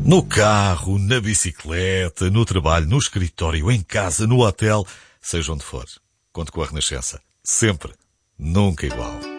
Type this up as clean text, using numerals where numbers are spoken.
No carro, na bicicleta, no trabalho, no escritório, em casa, no hotel, seja onde for. Conte com a Renascença. Sempre. Nunca igual.